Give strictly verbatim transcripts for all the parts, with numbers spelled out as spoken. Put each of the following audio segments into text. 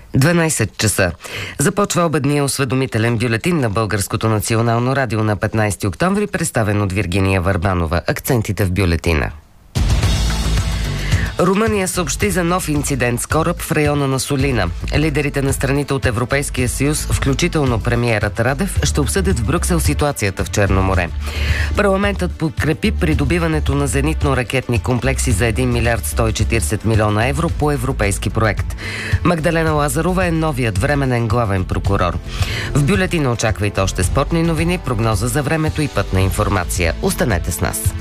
дванайсет часа. Започва обедния осведомителен бюлетин на Българското национално радио на петнайсети октомври, представен от Виргиния Върбанова. Акцентите в бюлетина. Румъния съобщи за нов инцидент с кораб в района на Солина. Лидерите на страните от Европейския съюз, включително премиерът Радев, ще обсъдят в Брюксел ситуацията в Черно море. Парламентът подкрепи придобиването на зенитно-ракетни комплекси за един милиард сто и четирийсет милиона евро по европейски проект. Магдалена Лазарова е новият временен главен прокурор. В бюлетина очаквайте още спортни новини, прогноза за времето и пътна информация. Останете с нас.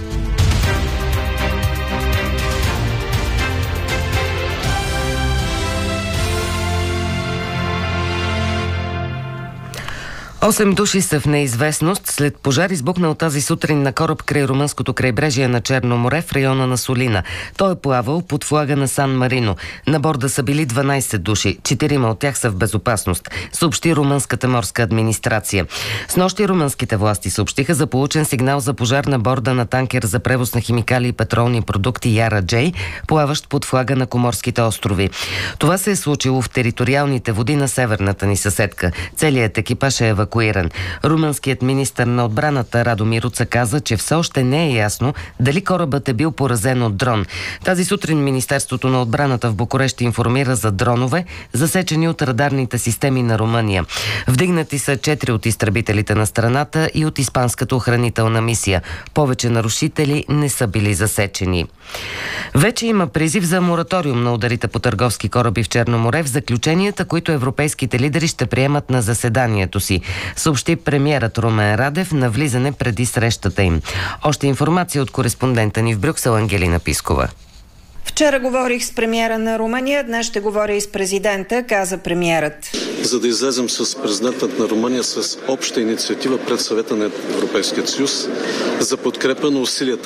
Осем души са в неизвестност след пожар, избухнал тази сутрин на кораб край румънското крайбрежие на Черно море в района на Солина. Той е плавал под флага на Сан Марино. На борда са били дванайсет души. Четирима от тях са в безопасност, съобщи румънската морска администрация. Снощи румънските власти съобщиха за получен сигнал за пожар на борда на танкер за превоз на химикали и петролни продукти Яра Джей, плаващ под флага на Коморските острови. Това се е случило в териториалните води на северната ни съседка. Целият екипаж е евакуиран. Румънският министър на отбраната Радомир Уца каза, че все още не е ясно дали корабът е бил поразен от дрон. Тази сутрин Министерството на отбраната в Букурещ информира за дронове, засечени от радарните системи на Румъния. Вдигнати са четири от изтребителите на страната и от испанската охранителна мисия. Повече нарушители не са били засечени. Вече има призив за мораториум на ударите по търговски кораби в Черно море в заключенията, които европейските лидери ще приемат на заседанието си, съобщи премиерът Румен Радев на влизане преди срещата им. Още информация от кореспондента ни в Брюксел Ангелина Пискова. Вчера говорих с премиера на Румъния, днес ще говоря и с президента, каза премиерът. За да излезем с президентът на Румъния с обща инициатива пред съвета на Европейския съюз за подкрепа на усилията